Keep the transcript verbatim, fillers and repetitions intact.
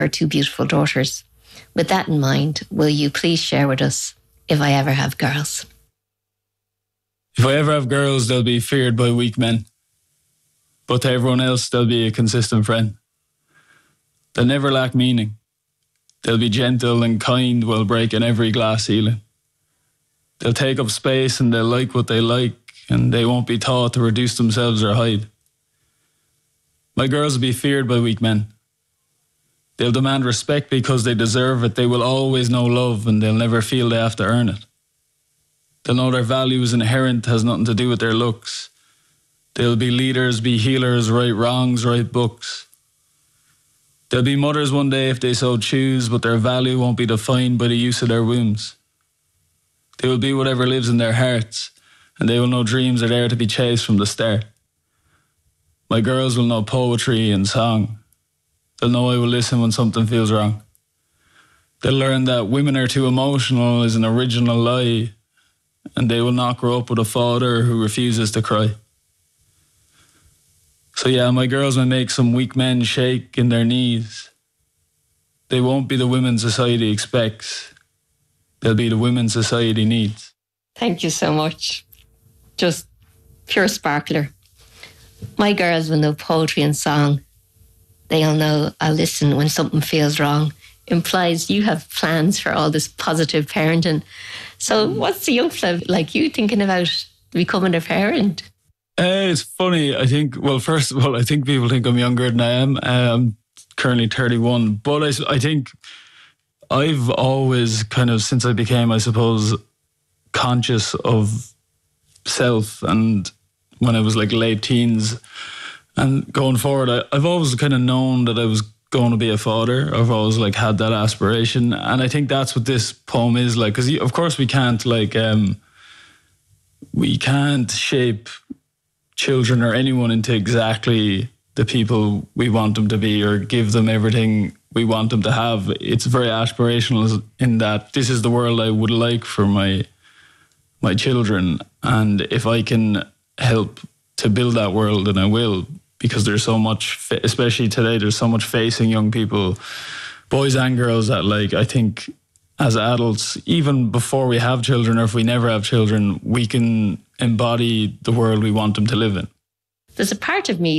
her two beautiful daughters. With that in mind, will you please share with us if I ever have girls? If I ever have girls, they'll be feared by weak men. But to everyone else, they'll be a consistent friend. They'll never lack meaning. They'll be gentle and kind while breaking every glass ceiling. They'll take up space and they'll like what they like, and they won't be taught to reduce themselves or hide. My girls will be feared by weak men. They'll demand respect because they deserve it. They will always know love and they'll never feel they have to earn it. They'll know their value is inherent, has nothing to do with their looks. They'll be leaders, be healers, write wrongs, write books. They'll be mothers one day if they so choose, but their value won't be defined by the use of their wombs. They will be whatever lives in their hearts, and they will know dreams are there to be chased from the start. My girls will know poetry and song. They'll know I will listen when something feels wrong. They'll learn that women are too emotional is an original lie, and they will not grow up with a father who refuses to cry. So yeah, my girls will make some weak men shake in their knees. They won't be the women society expects. They'll be the women society needs. Thank you so much. Just pure sparkler. My girls will know poetry and song. They'll know I'll listen when something feels wrong. Implies you have plans for all this positive parenting. So what's the young fella like you thinking about becoming a parent? Uh, it's funny. I think, well, first of all, I think people think I'm younger than I am. Uh, I'm currently thirty-one. But I, I think I've always kind of, since I became, I suppose, conscious of self, and when I was like late teens and going forward, I, I've always kind of known that I was going to be a father. I've always like had that aspiration. And I think that's what this poem is like. Because of course we can't like, um, we can't shape children or anyone into exactly the people we want them to be or give them everything we want them to have. It's very aspirational in that this is the world I would like for my my children. And if I can help to build that world, then I will, because there's so much, especially today, there's so much facing young people, boys and girls, that like, I think as adults, even before we have children or if we never have children, we can embody the world we want them to live in. There's a part of me